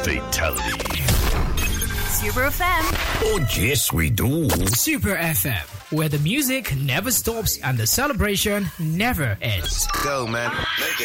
Fatality. Super FM. Oh, yes, we do. Super FM, where the music never stops and the celebration never ends. Go, man. Make it.